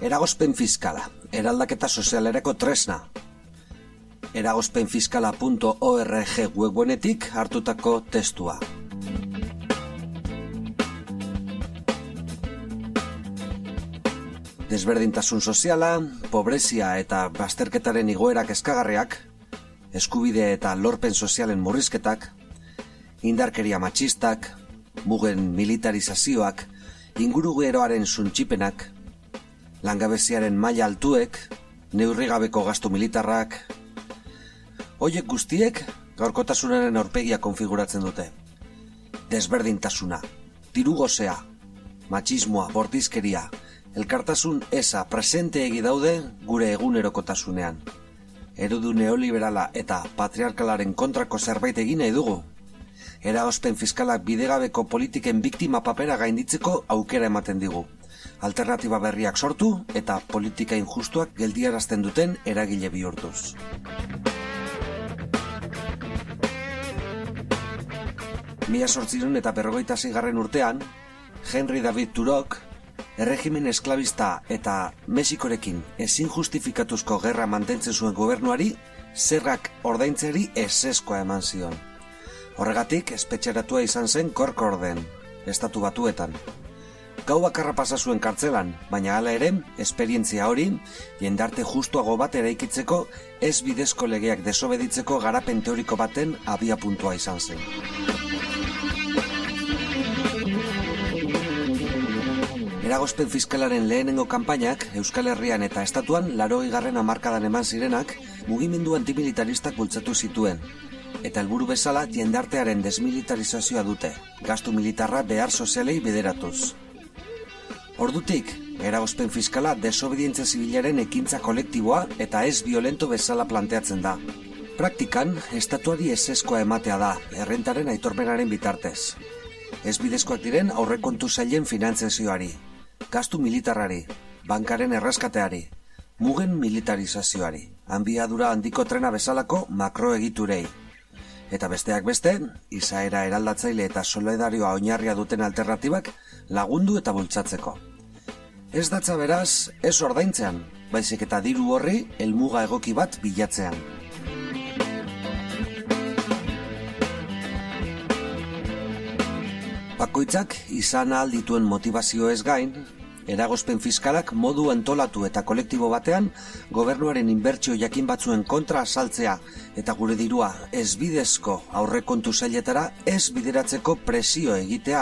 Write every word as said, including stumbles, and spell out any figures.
Eragozpen fiskala, eraldaketa sozialerako tresna. eragozpenfiskala puntu org webgunetik hartutako testua. Desberdintasun soziala, pobrezia eta bazterketaren igoerak eskagarriak, eskubide eta lorpen sozialen murrizketak, indarkeria matxistak, mugen militarizazioak, ingurugeroaren suntxipenak, langabeziaren maila altuek, neurrigabeko gastu militarrak. Hoiek guztiek gaurkotasunaren aurpegia konfiguratzen dute. Desberdintasuna, dirugozea, matxismoa, bortizkeria, elkartasun eza presenteegi daude gure egunerokotasunean. Eredu neoliberala eta patriarkalaren kontrako zerbait egin nahi dugu. Eragozpen fiskalak bidegabeko politiken biktima papera gainditzeko aukera ematen digu. Alternatiba berriak sortu eta politika injustuak geldiarazten duten eragile bihurtuz. Mila zortziehun eta berrogeita seigarren urtean, Henry David Turok, erregimen esklabista eta Mexikorekin ezin justifikatuzko gerra mantentzen zuen gobernuari, zergak ordaintzeari ezezkoa eman zion. Horregatik, espetxeratua izan zen Corcorden, Estatu Batuetan. Gau bakarra pasa zuen kartzelan, baina hala ere, esperientzia hori, jendarte justuago bat eraikitzeko ez bidezko legeak desobeditzeko garapen teoriko baten abia puntua izan zen. Eragozpen fiskalaren lehenengo kanpainak Euskal Herrian eta Estatuan laurogeigarren hamarkadan eman zirenak mugimendu antimilitaristak bultzatu zituen, eta helburu bezala jendartearen desmilitarizazioa dute, gastu militarra behar sozialei bideratuz. Ordutik, eragozpen fiskala desobedientzia zibilaren ekintza kolektiboa eta ez violento bezala planteatzen da. Praktikan, estatuari ezezkoa ematea da, errentaren aitormenaren bitartez. Ez bidezkoak diren aurrekontu sailen finantzazioari, gastu militarrari, bankaren erreskateari, mugen militarizazioari, hanbiadura handiko trena bezalako makroegiturei. Eta besteak beste, izaera eraldatzaile eta solidarioa oinarria duten alternatibak lagundu eta bultzatzeko. Ez datza beraz, ez ordaintzean, baizik eta diru horri helmuga egoki bat bilatzean. Bakoitzak izan ahal dituen motivazio ez gain, eragozpen fiskalak modu antolatu eta kolektibo batean gobernuaren inbertsio jakin batzuen kontra asaltzea eta gure dirua ez bidezko aurrekontu sailetara ez bideratzeko presio egitea